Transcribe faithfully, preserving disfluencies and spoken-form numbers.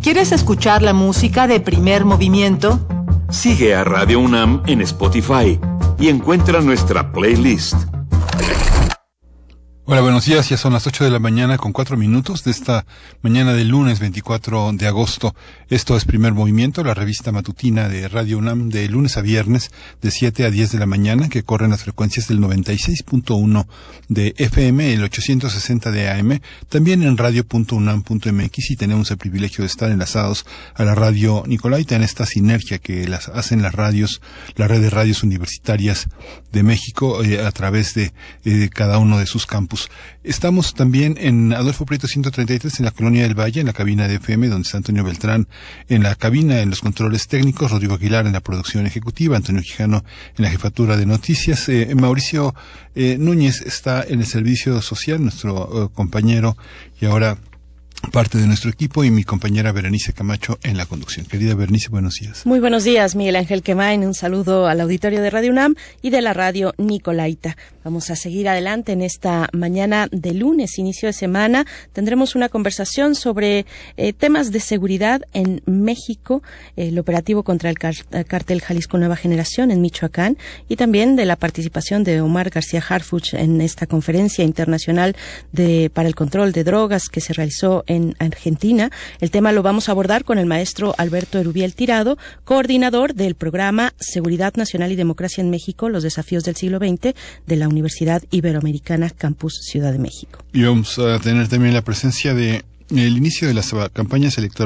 ¿Quieres escuchar la música de Primer Movimiento? Sigue a Radio UNAM en Spotify y encuentra nuestra playlist. Hola, buenos días. Ya son las ocho de la mañana con cuatro minutos de esta mañana del lunes veinticuatro de agosto. Esto es Primer Movimiento, la revista matutina de Radio UNAM de lunes a viernes de siete a diez de la mañana, que corren las frecuencias del noventa y seis punto uno de F M, el ochocientos sesenta de A M, también en radio punto unam punto m x, y tenemos el privilegio de estar enlazados a la radio Nicolaita en esta sinergia que las hacen las radios, la red de radios universitarias de México eh, a través de, eh, de cada uno de sus campus. Estamos también en Adolfo Prieto ciento treinta y tres, en la Colonia del Valle, en la cabina de F M, donde está Antonio Beltrán en la cabina, en los controles técnicos, Rodrigo Aguilar en la producción ejecutiva, Antonio Quijano en la jefatura de noticias, eh, Mauricio eh, Núñez está en el servicio social, nuestro eh, compañero y ahora parte de nuestro equipo, y mi compañera Berenice Camacho en la conducción. Querida Berenice, buenos días. Muy buenos días, Miguel Ángel Quemain. Un saludo al auditorio de Radio UNAM y de la radio Nicolaita. Vamos a seguir adelante en esta mañana de lunes, inicio de semana. Tendremos una conversación sobre eh, temas de seguridad en México, eh, el operativo contra el, car- el cártel Jalisco Nueva Generación en Michoacán, y también de la participación de Omar García Harfuch en esta conferencia internacional de para el control de drogas que se realizó en Argentina. El tema lo vamos a abordar con el maestro Alberto Erubiel Tirado, coordinador del programa Seguridad Nacional y Democracia en México, los desafíos del siglo veinte, de la Universidad Iberoamericana Campus Ciudad de México. Y vamos a tener también la presencia de el inicio de las campañas electorales